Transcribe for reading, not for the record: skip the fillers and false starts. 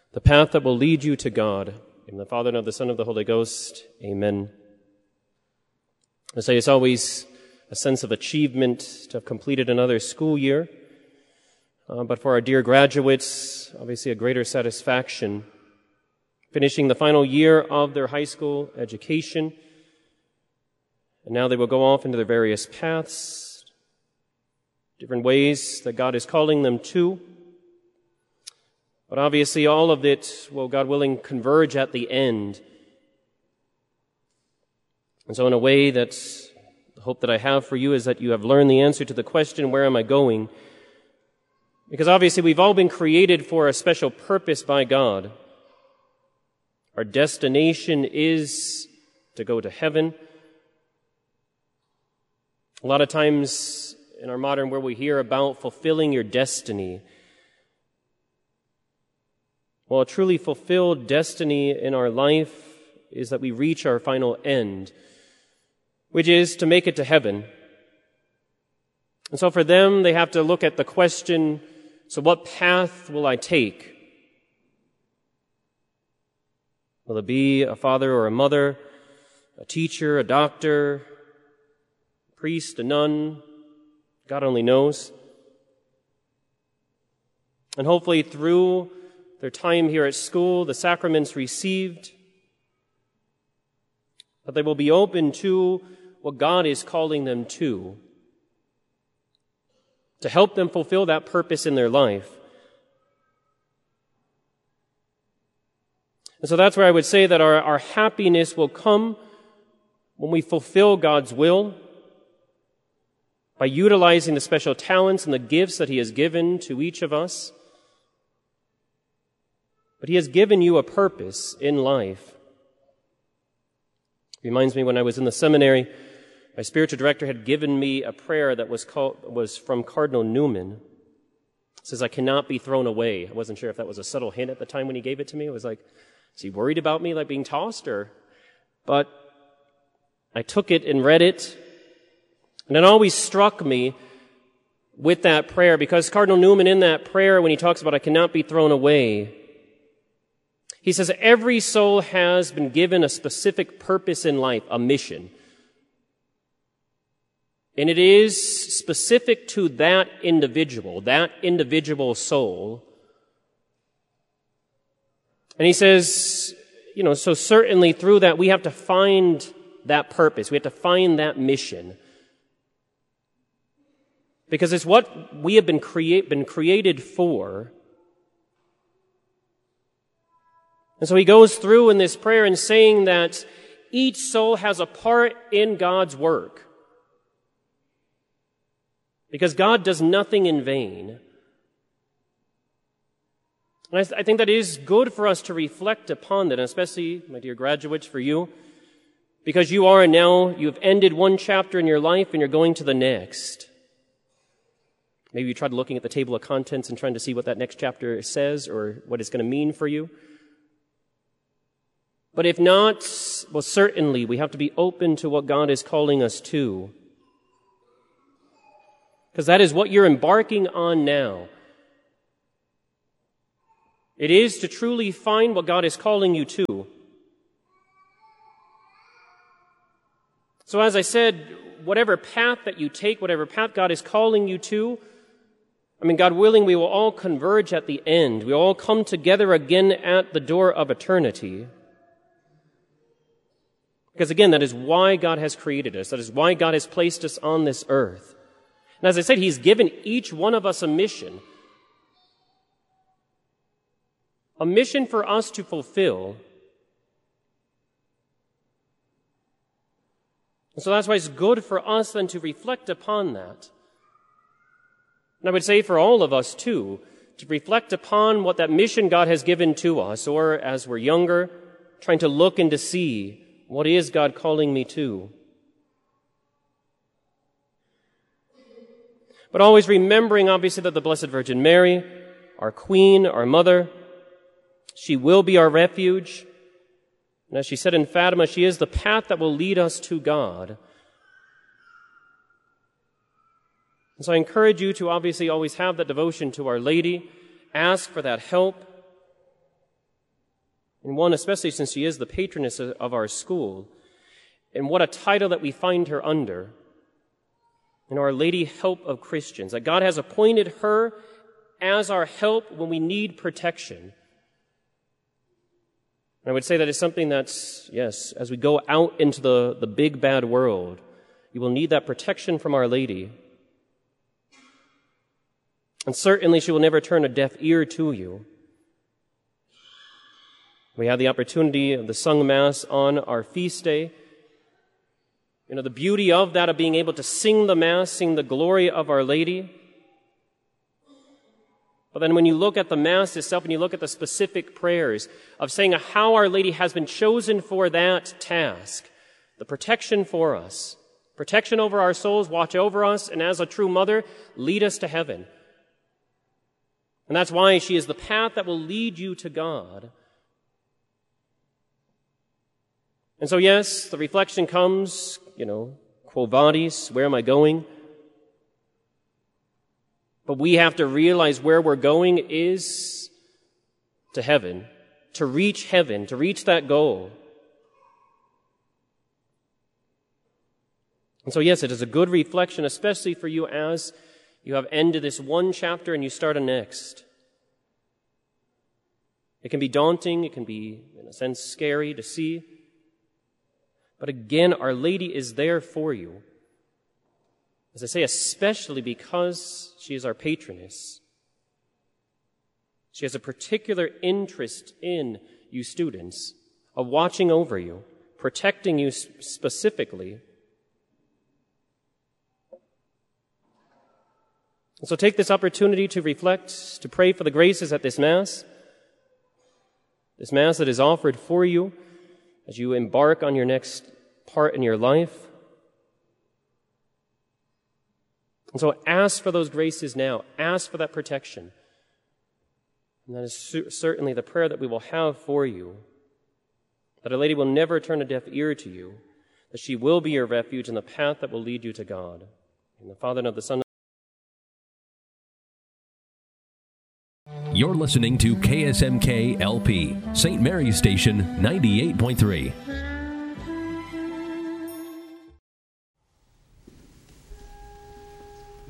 the path that will lead you to God. In the Father, and of the Son, and of the Holy Ghost. Amen. I say it's always a sense of achievement to have completed another school year. But for our dear graduates, obviously a greater satisfaction finishing the final year of their high school education. And now they will go off into their various paths, different ways that God is calling them to. But obviously all of it will, God willing, converge at the end. And so in a way, that the hope that I have for you is that you have learned the answer to the question, where am I going? Because obviously we've all been created for a special purpose by God. Our destination is to go to heaven. A lot of times in our modern world we hear about fulfilling your destiny. Well, a truly fulfilled destiny in our life is that we reach our final end, which is to make it to heaven. And so for them, they have to look at the question, so what path will I take? Will it be a father or a mother, a teacher, a doctor, a priest, a nun? God only knows. And hopefully through their time here at school, the sacraments received, that they will be open to what God is calling them to help them fulfill that purpose in their life. And so that's where I would say that our happiness will come when we fulfill God's will by utilizing the special talents and the gifts that He has given to each of us. But He has given you a purpose in life. It reminds me when I was in the seminary, my spiritual director had given me a prayer that was from Cardinal Newman. It says, I cannot be thrown away. I wasn't sure if that was a subtle hint at the time when he gave it to me. I was like, is he worried about me like being tossed? But I took it and read it. And it always struck me with that prayer, because Cardinal Newman in that prayer, when he talks about I cannot be thrown away, he says every soul has been given a specific purpose in life, a mission. And it is specific to that individual soul. And he says, so certainly through that we have to find that purpose. We have to find that mission. Because it's what we have been created for. And so he goes through in this prayer and saying that each soul has a part in God's work. Because God does nothing in vain. And I think that is good for us to reflect upon that, and especially, my dear graduates, for you, because you've ended one chapter in your life and you're going to the next. Maybe you tried looking at the table of contents and trying to see what that next chapter says or what it's going to mean for you. But if not, well, certainly we have to be open to what God is calling us to. Because that is what you're embarking on now. It is to truly find what God is calling you to. So as I said, whatever path that you take, whatever path God is calling you to, God willing, we will all converge at the end. We will all come together again at the door of eternity. Because again, that is why God has created us. That is why God has placed us on this earth. And as I said, He's given each one of us a mission. A mission for us to fulfill. And so that's why it's good for us then to reflect upon that. And I would say for all of us too, to reflect upon what that mission God has given to us, or as we're younger, trying to look and to see, what is God calling me to? But always remembering, obviously, that the Blessed Virgin Mary, our Queen, our Mother, she will be our refuge. And as she said in Fatima, she is the path that will lead us to God. And so I encourage you to obviously always have that devotion to Our Lady. Ask for that help. And one, especially since she is the patroness of our school, and what a title that we find her under, Our Lady, Help of Christians, that God has appointed her as our help when we need protection. And I would say that is something that's, yes, as we go out into the big bad world, you will need that protection from Our Lady. And certainly she will never turn a deaf ear to you. We had the opportunity of the sung Mass on our feast day. The beauty of that, of being able to sing the Mass, sing the glory of Our Lady. But then when you look at the Mass itself and you look at the specific prayers of saying how Our Lady has been chosen for that task, the protection for us, protection over our souls, watch over us, and as a true mother, lead us to heaven. And that's why she is the path that will lead you to God. And so, yes, the reflection comes, quo vadis, where am I going? But we have to realize where we're going is to heaven, to reach that goal. And so, yes, it is a good reflection, especially for you as you have ended this one chapter and you start a next. It can be daunting, it can be, in a sense, scary to see. But again, Our Lady is there for you. As I say, especially because she is our patroness. She has a particular interest in you students, of watching over you, protecting you specifically. And so take this opportunity to reflect, to pray for the graces at this Mass that is offered for you as you embark on your next part in your life. And so ask for those graces now. Ask for that protection. And that is certainly the prayer that we will have for you, that Our Lady will never turn a deaf ear to you, that she will be your refuge and the path that will lead you to God. In the Father, and of the Son, You're listening to KSMK LP, St. Mary's Station 98.3.